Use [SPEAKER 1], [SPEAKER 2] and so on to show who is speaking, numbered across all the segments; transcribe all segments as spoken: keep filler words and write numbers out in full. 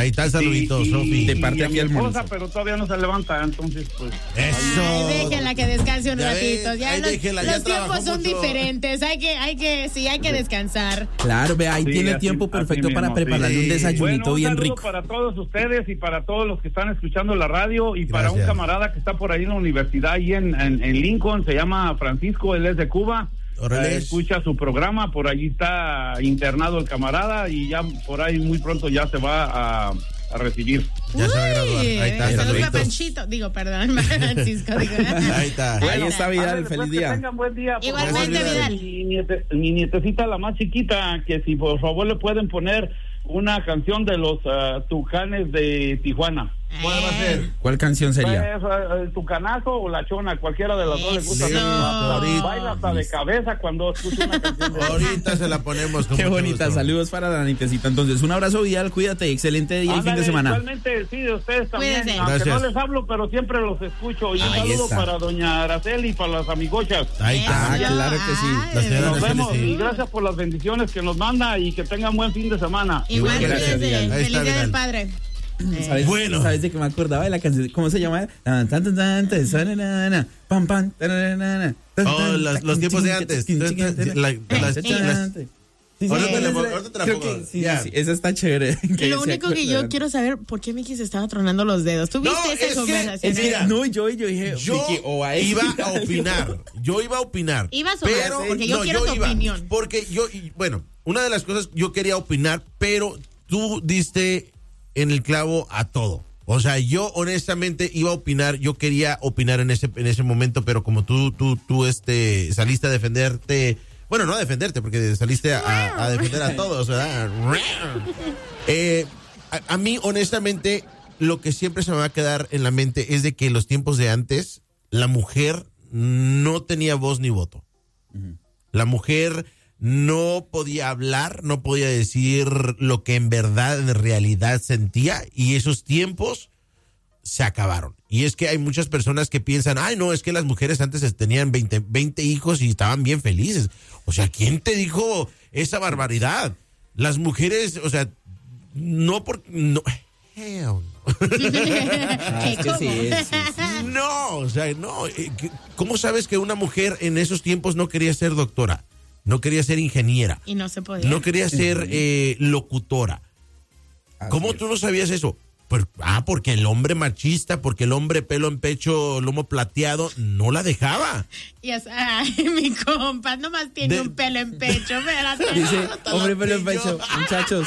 [SPEAKER 1] Ahí está el saludito, Sofi.
[SPEAKER 2] De parte aquí al
[SPEAKER 3] esposa, pero todavía no se levanta, entonces pues.
[SPEAKER 1] Eso.
[SPEAKER 4] Ay, déjenla que descanse un
[SPEAKER 1] Ya
[SPEAKER 4] ratito.
[SPEAKER 1] ves,
[SPEAKER 4] Ya
[SPEAKER 1] ahí
[SPEAKER 4] los,
[SPEAKER 1] déjenla,
[SPEAKER 4] los
[SPEAKER 1] ya
[SPEAKER 4] tiempos
[SPEAKER 1] trabajó
[SPEAKER 4] son
[SPEAKER 1] mucho.
[SPEAKER 4] diferentes. Hay que, hay que, sí, hay que descansar.
[SPEAKER 2] Claro, ve, ahí
[SPEAKER 3] Sí,
[SPEAKER 2] tiene
[SPEAKER 3] así-
[SPEAKER 2] tiempo
[SPEAKER 3] así
[SPEAKER 2] perfecto
[SPEAKER 3] mismo,
[SPEAKER 2] para
[SPEAKER 3] sí.
[SPEAKER 2] prepararle un desayunito
[SPEAKER 3] Bueno, un
[SPEAKER 2] bien
[SPEAKER 3] saludo
[SPEAKER 2] rico.
[SPEAKER 3] para todos ustedes y para todos los que están escuchando la radio y para
[SPEAKER 1] Gracias.
[SPEAKER 3] un camarada que está por ahí en la universidad, ahí en, en, en Lincoln, se llama Francisco, él es de Cuba.
[SPEAKER 1] Órale.
[SPEAKER 3] Eh, escucha su programa, por allí está internado el camarada y ya por ahí muy pronto ya se va a, a recibir.
[SPEAKER 1] Ya se va a graduar. Ahí está,
[SPEAKER 4] Saludos a
[SPEAKER 1] saluditos.
[SPEAKER 4] Panchito. Digo, perdón, Francisco. Digo.
[SPEAKER 1] Ahí está.
[SPEAKER 2] Ahí está Vidal,
[SPEAKER 3] Ándale,
[SPEAKER 2] feliz
[SPEAKER 3] pues, que
[SPEAKER 2] día.
[SPEAKER 3] tengan buen día. Por
[SPEAKER 4] Igualmente,
[SPEAKER 3] favor,
[SPEAKER 4] Vidal.
[SPEAKER 3] Mi, niete- mi nietecita, la más chiquita, que si por favor le pueden poner una canción de los uh, Tucanes de Tijuana.
[SPEAKER 1] ¿Cuál va a ser?
[SPEAKER 2] ¿Cuál canción sería?
[SPEAKER 3] Pues, uh, el Tucanazo o la Chona, cualquiera de las dos le gusta.
[SPEAKER 4] Eso.
[SPEAKER 1] Ahorita.
[SPEAKER 3] Baila hasta de cabeza cuando escucha una canción de
[SPEAKER 1] Ahorita se la ponemos. con
[SPEAKER 2] Qué
[SPEAKER 1] mucho
[SPEAKER 2] bonita,
[SPEAKER 1] gusto.
[SPEAKER 2] saludos para la nitecita. Entonces, un abrazo, Vidal, cuídate, excelente día y fin
[SPEAKER 3] Ándale,
[SPEAKER 2] de semana.
[SPEAKER 3] Igualmente, sí, de ustedes también.
[SPEAKER 4] Cuídense.
[SPEAKER 3] Aunque
[SPEAKER 1] Gracias.
[SPEAKER 3] no les hablo, pero siempre los escucho. Y un
[SPEAKER 2] Ahí
[SPEAKER 3] saludo
[SPEAKER 2] está.
[SPEAKER 3] para doña Araceli y para las amigochas.
[SPEAKER 1] Ahí está.
[SPEAKER 2] Ah, claro que sí.
[SPEAKER 4] Ay,
[SPEAKER 1] La señora
[SPEAKER 3] Nos
[SPEAKER 1] Araceli,
[SPEAKER 3] vemos
[SPEAKER 1] sí.
[SPEAKER 3] y gracias por las bendiciones que nos manda y que tengan buen fin de semana.
[SPEAKER 4] Igual,
[SPEAKER 2] Gracias,
[SPEAKER 4] cuídense.
[SPEAKER 2] Vidal.
[SPEAKER 1] Ahí
[SPEAKER 4] Feliz
[SPEAKER 1] está,
[SPEAKER 4] día del
[SPEAKER 1] Vidal.
[SPEAKER 4] padre.
[SPEAKER 2] ¿Sabes,
[SPEAKER 1] Bueno.
[SPEAKER 2] ¿Sabes de qué me acordaba de la canción? ¿Cómo se llama? Tan, tan, tan, tan, tan, sananana, pam, pam, tananana, tan,
[SPEAKER 1] Oh,
[SPEAKER 2] tan,
[SPEAKER 1] los-
[SPEAKER 2] tan,
[SPEAKER 1] los tiempos de
[SPEAKER 2] chin,
[SPEAKER 1] antes.
[SPEAKER 2] chin, chin, chin, chin,
[SPEAKER 1] La-
[SPEAKER 2] chin,
[SPEAKER 1] las-
[SPEAKER 2] chin,
[SPEAKER 1] las-
[SPEAKER 2] chin. Sí, sí,
[SPEAKER 1] Ahorita
[SPEAKER 2] esa
[SPEAKER 1] te la
[SPEAKER 2] es
[SPEAKER 1] pongo,
[SPEAKER 2] la-
[SPEAKER 1] ahorita te la
[SPEAKER 2] creo
[SPEAKER 1] pongo.
[SPEAKER 2] que sí,
[SPEAKER 1] Ya.
[SPEAKER 2] sí, sí, esa está chévere.
[SPEAKER 4] Y lo único que yo quiero saber, ¿por qué Miki se estaba tronando los dedos? ¿Tú viste
[SPEAKER 1] No,
[SPEAKER 4] esa
[SPEAKER 1] es que-
[SPEAKER 4] conversación?
[SPEAKER 2] Es que,
[SPEAKER 1] Mira,
[SPEAKER 2] no, yo, yo dije,
[SPEAKER 1] Yo
[SPEAKER 2] Vicky, o a él.
[SPEAKER 1] iba a opinar, yo iba a opinar.
[SPEAKER 4] Ibas a opinar,
[SPEAKER 1] pero
[SPEAKER 4] porque yo quiero tu
[SPEAKER 1] iba,
[SPEAKER 4] opinión.
[SPEAKER 1] Porque yo, y, bueno, una de las cosas yo quería opinar, pero tú diste en el clavo a todo. O sea, yo honestamente iba a opinar, yo quería opinar en ese en ese momento, pero como tú tú tú este saliste a defenderte, bueno, no a defenderte, porque saliste a, a defender a todos, ¿verdad? Eh, a, a mí honestamente lo que siempre se me va a quedar en la mente es de que en los tiempos de antes la mujer no tenía voz ni voto. La mujer no podía hablar, no podía decir lo que en verdad, en realidad sentía, y esos tiempos se acabaron. Y es que hay muchas personas que piensan, ay, no, es que las mujeres antes tenían veinte, veinte hijos y estaban bien felices. O sea, ¿quién te dijo esa barbaridad? Las mujeres, o sea, no por... No, hell no.
[SPEAKER 2] Ah, es que sí, sí, sí.
[SPEAKER 1] No, o sea, no. eh, ¿Cómo sabes que una mujer en esos tiempos no quería ser doctora? No quería ser ingeniera.
[SPEAKER 4] Y no se podía.
[SPEAKER 1] No quería ser eh, locutora.
[SPEAKER 2] Así
[SPEAKER 1] ¿Cómo
[SPEAKER 2] es.
[SPEAKER 1] tú no sabías eso? Pues, ah, porque el hombre machista, porque el hombre pelo en pecho, lomo plateado, no la dejaba.
[SPEAKER 4] Y es, ay, mi compa, nomás tiene
[SPEAKER 1] De-
[SPEAKER 4] un pelo en pecho, espérate.
[SPEAKER 2] Dice, hombre, pelo en pecho, muchachos.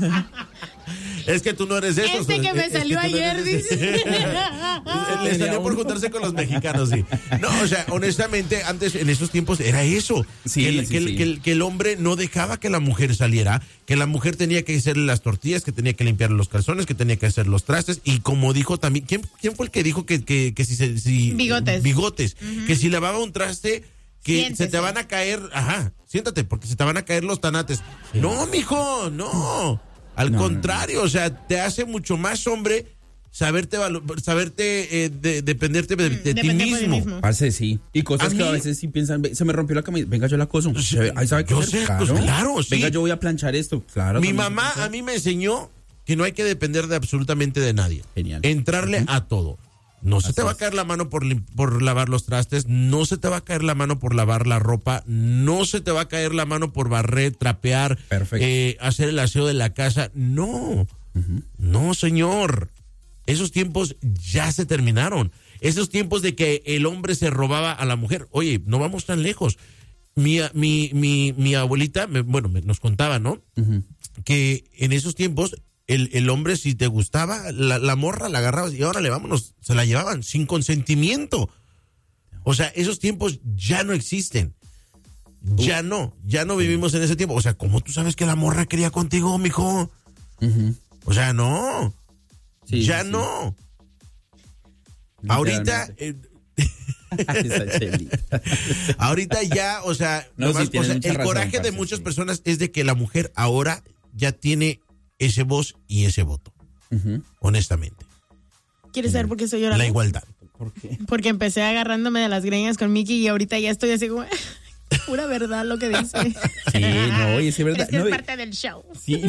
[SPEAKER 1] Es que tú no eres eso.
[SPEAKER 4] Este que me
[SPEAKER 1] es- es
[SPEAKER 4] salió
[SPEAKER 1] tú no
[SPEAKER 4] ayer,
[SPEAKER 1] eres ese.
[SPEAKER 4] dice.
[SPEAKER 1] Le salió por juntarse con los mexicanos, sí. No, o sea, honestamente, antes, en esos tiempos, era eso.
[SPEAKER 2] Sí,
[SPEAKER 1] que, el,
[SPEAKER 2] sí,
[SPEAKER 1] que, el,
[SPEAKER 2] sí.
[SPEAKER 1] que el- que el hombre no dejaba que la mujer saliera, que la mujer tenía que hacerle las tortillas, que tenía que limpiar los calzones, que tenía que hacer los trastes, y como dijo también, ¿quién, quién fue el que dijo que, que, que si se... Si,
[SPEAKER 4] Bigotes.
[SPEAKER 1] Bigotes. Que si lavaba un traste, que
[SPEAKER 4] Siéntese.
[SPEAKER 1] se te van a caer, ajá, siéntate, porque se te van a caer los tanates. No, mijo, no. Al
[SPEAKER 2] No,
[SPEAKER 1] contrario, o sea, te hace mucho más hombre saberte valo- saberte eh, de- dependerte de, de ti
[SPEAKER 4] depender de ti
[SPEAKER 1] mismo.
[SPEAKER 4] mismo.
[SPEAKER 2] Parce, sí. Y cosas
[SPEAKER 1] A
[SPEAKER 2] que a
[SPEAKER 1] mí-
[SPEAKER 2] veces sí piensan, "Ve, se me rompió la camisa, venga, yo la coso.
[SPEAKER 1] Sí,
[SPEAKER 2] Ahí sabe qué
[SPEAKER 1] yo
[SPEAKER 2] hacer,
[SPEAKER 1] sé, pues, claro, sí.
[SPEAKER 2] Venga, yo voy a planchar esto, claro.
[SPEAKER 1] Mi
[SPEAKER 2] también se
[SPEAKER 1] mamá
[SPEAKER 2] puede
[SPEAKER 1] a mí me enseñó que no hay que depender de absolutamente de nadie.
[SPEAKER 2] Genial.
[SPEAKER 1] Entrarle a todo. No se
[SPEAKER 2] Así
[SPEAKER 1] te va a
[SPEAKER 2] es.
[SPEAKER 1] caer la mano por, lim- por lavar los trastes, no se te va a caer la mano por lavar la ropa, no se te va a caer la mano por barrer, trapear,
[SPEAKER 2] Perfecto.
[SPEAKER 1] eh, hacer el aseo de la casa. No, no, señor. Esos tiempos ya se terminaron. Esos tiempos de que el hombre se robaba a la mujer. Oye, no vamos tan lejos. Mi, mi, mi, mi abuelita, me- bueno, me- nos contaba, ¿no?
[SPEAKER 2] Ujú.
[SPEAKER 1] Que en esos tiempos el, el hombre, si te gustaba, la, la morra la agarrabas y órale, vámonos, se la llevaban sin consentimiento. O sea, esos tiempos ya no existen. Ya no, ya no vivimos en ese tiempo. O sea, ¿cómo tú sabes que la morra quería contigo, mijo?
[SPEAKER 2] Ujú.
[SPEAKER 1] O sea, no,
[SPEAKER 2] Sí,
[SPEAKER 1] ya
[SPEAKER 2] sí, sí.
[SPEAKER 1] no. Ahorita, eh,
[SPEAKER 2] Esa chelita.
[SPEAKER 1] ahorita ya, o sea,
[SPEAKER 2] No,
[SPEAKER 1] nomás,
[SPEAKER 2] sí, tienes
[SPEAKER 1] o sea,
[SPEAKER 2] mucha
[SPEAKER 1] el
[SPEAKER 2] razón,
[SPEAKER 1] coraje de
[SPEAKER 2] parce,
[SPEAKER 1] muchas
[SPEAKER 2] sí.
[SPEAKER 1] personas es de que la mujer ahora ya tiene ese voz y ese voto,
[SPEAKER 2] Ujú.
[SPEAKER 1] honestamente.
[SPEAKER 4] ¿Quieres saber por qué estoy llorando?
[SPEAKER 1] La igualdad.
[SPEAKER 2] ¿Por qué?
[SPEAKER 4] Porque empecé agarrándome de las greñas con Mickey y ahorita ya estoy así como... Pura verdad lo que dice.
[SPEAKER 2] Sí, no, y es verdad.
[SPEAKER 4] Es que
[SPEAKER 2] no,
[SPEAKER 4] es parte del show.
[SPEAKER 2] Sí.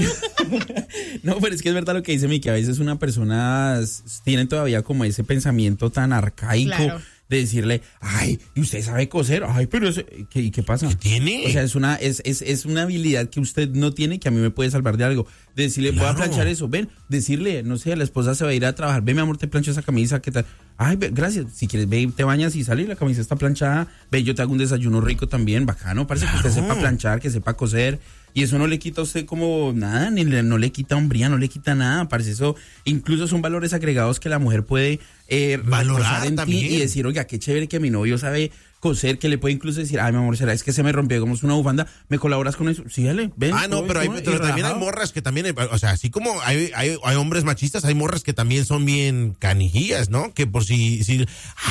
[SPEAKER 2] No, pero es que es verdad lo que dice Miki, que a veces una persona tiene todavía como ese pensamiento tan arcaico. Claro. De decirle, ay, ¿y usted sabe coser? Ay, pero eso, ¿qué, ¿qué pasa?
[SPEAKER 1] ¿Qué tiene?
[SPEAKER 2] O sea, es una, es, es, es una habilidad que usted no tiene que a mí me puede salvar de algo. De decirle, claro. Voy a planchar eso, ven, decirle, no sé, la esposa se va a ir a trabajar, ven mi amor, te plancho esa camisa, ¿qué tal? Ay, ve, gracias, si quieres, ve, te bañas y sale, la camisa está planchada, ve, yo te hago un desayuno rico también, bacano, parece claro. Que usted sepa planchar, que sepa coser. Y eso no le quita a usted como nada, ni le, no le quita hombría, no le quita nada. Parece eso, incluso son valores agregados que la mujer puede eh,
[SPEAKER 1] valorar
[SPEAKER 2] en
[SPEAKER 1] también.
[SPEAKER 2] Ti y decir, oiga, qué chévere que mi novio sabe coser, que le puede incluso decir, ay, mi amor, será es que se me rompió, digamos, una bufanda, ¿me colaboras con eso? Sí, dale, ven.
[SPEAKER 1] Ah, no, pero, hay, pero también hay morras que también, o sea, así como hay, hay, hay hombres machistas, hay morras que también son bien canijillas, ¿no? Que por si, si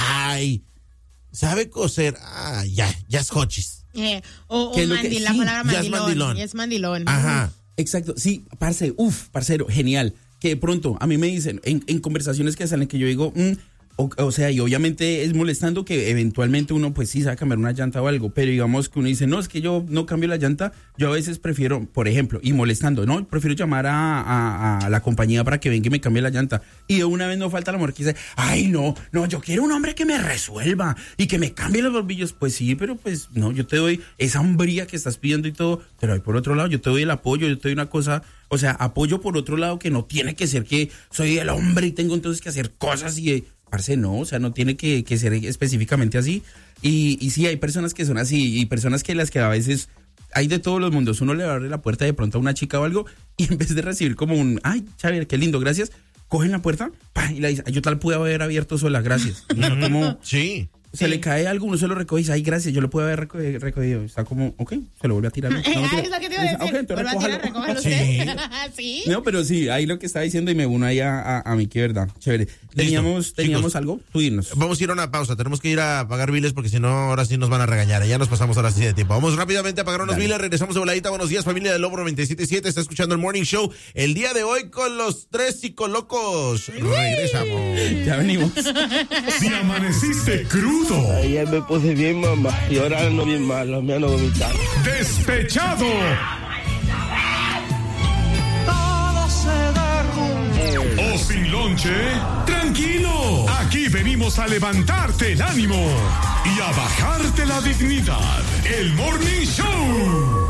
[SPEAKER 1] ay, sabe coser, ah, ya, ya es hochis.
[SPEAKER 4] Eh, o o mandi, que, la sí, palabra mandilón, es mandilón. Es mandilón.
[SPEAKER 2] Ajá. Exacto, sí, parce, uff, parcero, genial. Que de pronto a mí me dicen en, en conversaciones que salen que yo digo, mm, o, o sea, y obviamente es molestando que eventualmente uno pues sí sabe cambiar una llanta o algo, pero digamos que uno dice, no, es que yo no cambio la llanta, yo a veces prefiero, por ejemplo, y molestando, no, prefiero llamar a, a, a la compañía para que venga y me cambie la llanta. Y de una vez no falta la mujer que dice, ay, no, no, yo quiero un hombre que me resuelva y que me cambie los bombillos. Pues sí, pero pues no, yo te doy esa hombría que estás pidiendo y todo, pero ahí por otro lado yo te doy el apoyo, yo te doy una cosa, o sea, apoyo por otro lado que no tiene que ser que soy el hombre y tengo entonces que hacer cosas y... Parce, no, o sea, no tiene que, que ser específicamente así. Y, y sí, hay personas que son así y personas que las que a veces hay de todos los mundos. Uno le abre la puerta de pronto a una chica o algo y en vez de recibir como un, ay, Xavier, qué lindo, gracias, cogen la puerta pa, y la dice, yo tal pude haber abierto sola, gracias. No, como,
[SPEAKER 1] sí.
[SPEAKER 2] Se sí. le cae algo, uno se lo recoge y dice, ay, gracias, yo lo puedo haber recogido. recogido. Está como, ok, se lo vuelve a tirar. No,
[SPEAKER 4] no, no, es lo que te iba a decir. Okay, vuelve a tirar, recógelo usted. Sí.
[SPEAKER 2] No, pero sí, ahí lo que está diciendo y me uno ahí a, a, a mí, que verdad, chévere. Teníamos, Listo, teníamos chicos, algo, tú dinos.
[SPEAKER 1] Vamos a ir a una pausa, tenemos que ir a pagar biles porque si no, ahora sí nos van a regañar. Ya nos pasamos ahora sí de tiempo. Vamos rápidamente a pagar unos Dale. biles, regresamos de voladita. Buenos días, familia del Lobo noventa y siete punto siete. Está escuchando el Morning Show el día de hoy con los tres psicolocos. Regresamos.
[SPEAKER 2] Ya venimos.
[SPEAKER 5] Si amaneciste crudo.
[SPEAKER 6] Ayer me puse bien, mamá, y ahora ando bien malo, me ando vomitando.
[SPEAKER 5] ¡Despechado!
[SPEAKER 7] Todo se derrumba.
[SPEAKER 5] ¿O sin lonche? ¡Tranquilo! Aquí venimos a levantarte el ánimo y a bajarte la dignidad. ¡El Morning Show!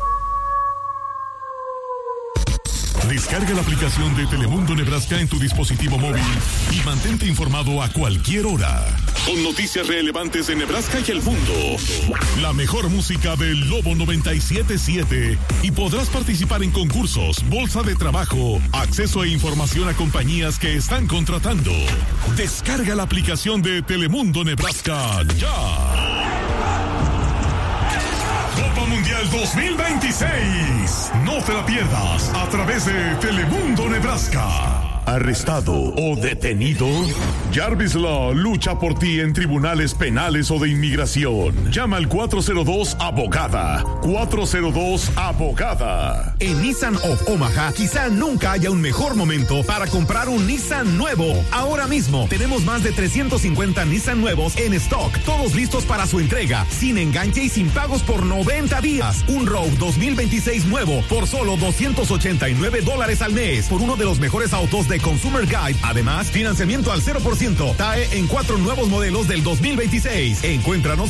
[SPEAKER 5] Descarga la aplicación de Telemundo Nebraska en tu dispositivo móvil y mantente informado a cualquier hora. Con noticias relevantes de Nebraska y el mundo. La mejor música del Lobo noventa y siete punto siete. Y podrás participar en concursos, bolsa de trabajo, acceso e información a compañías que están contratando. Descarga la aplicación de Telemundo Nebraska ya. Copa Mundial dos mil veintiséis. No te la pierdas a través de Telemundo Nebraska. ¿Arrestado o detenido? Jarvis Law lucha por ti en tribunales penales o de inmigración. Llama al cuatro cero dos abogada. cuatro cero dos abogada.
[SPEAKER 8] En Nissan of Omaha, quizá nunca haya un mejor momento para comprar un Nissan nuevo. Ahora mismo tenemos más de trescientos cincuenta Nissan nuevos en stock, todos listos para su entrega, sin enganche y sin pagos por noventa días. Un Rogue dos mil veintiséis nuevo por solo doscientos ochenta y nueve dólares al mes por uno de los mejores autos de Consumer Guide. Además, financiamiento al cero por ciento. T A E en cuatro nuevos modelos del dos mil veintiséis. Encuéntranos